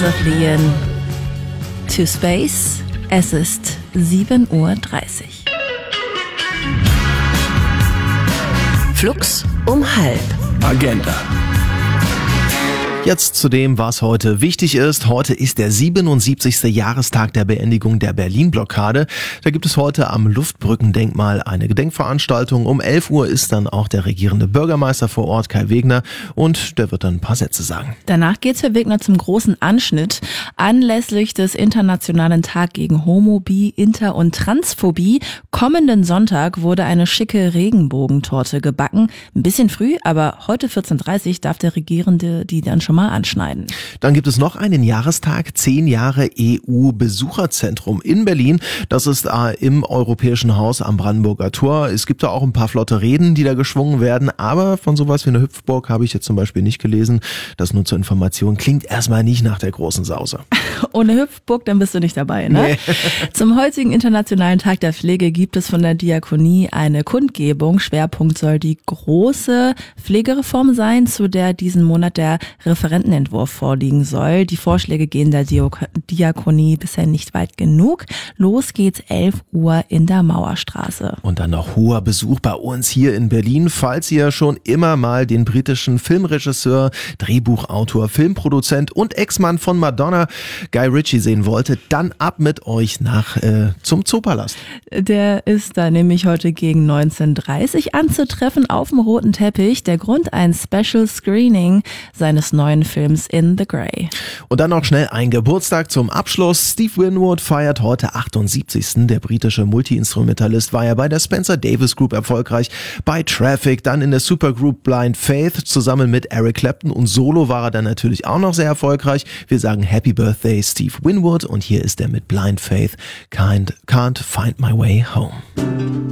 Kings of Leon to Space. Es ist 7:30 Uhr. Flux um 12:30. Agenda. Jetzt zu dem, was heute wichtig ist. Heute ist der 77. Jahrestag der Beendigung der Berlin-Blockade. Da gibt es heute am Luftbrückendenkmal eine Gedenkveranstaltung. Um 11 Uhr ist dann auch der regierende Bürgermeister vor Ort, Kai Wegner, und der wird dann ein paar Sätze sagen. Danach geht's für Wegner zum großen Anschnitt. Anlässlich des Internationalen Tag gegen Homo, Bi, Inter- und Transphobie kommenden Sonntag wurde eine schicke Regenbogentorte gebacken. Ein bisschen früh, aber heute 14:30 Uhr darf der Regierende die dann schon mal anschneiden. Dann gibt es noch einen Jahrestag, 10 Jahre EU-Besucherzentrum in Berlin. Das ist im Europäischen Haus am Brandenburger Tor. Es gibt da auch ein paar flotte Reden, die da geschwungen werden, aber von sowas wie einer Hüpfburg habe ich jetzt zum Beispiel nicht gelesen. Das nur zur Information, klingt erstmal nicht nach der großen Sause. Ohne Hüpfburg, dann bist du nicht dabei, ne? Nee. Zum heutigen Internationalen Tag der Pflege gibt es von der Diakonie eine Kundgebung. Schwerpunkt soll die große Pflegereform sein, zu der diesen Monat der Referentenentwurf vorliegen soll. Die Vorschläge gehen der Diakonie bisher nicht weit genug. Los geht's 11 Uhr in der Mauerstraße. Und dann noch hoher Besuch bei uns hier in Berlin. Falls ihr schon immer mal den britischen Filmregisseur, Drehbuchautor, Filmproduzent und Ex-Mann von Madonna, Guy Ritchie, sehen wolltet, dann ab mit euch zum Zoopalast. Der ist da nämlich heute gegen 19:30 Uhr anzutreffen auf dem roten Teppich. Der Grund: ein Special Screening seines neuen Films In the Grey. Und dann noch schnell ein Geburtstag zum Abschluss. Steve Winwood feiert heute 78. Der britische Multi-Instrumentalist war ja bei der Spencer Davis Group erfolgreich, bei Traffic, dann in der Supergroup Blind Faith zusammen mit Eric Clapton, und solo war er dann natürlich auch noch sehr erfolgreich. Wir sagen Happy Birthday Steve Winwood, und hier ist er mit Blind Faith, Can't Find My Way Home.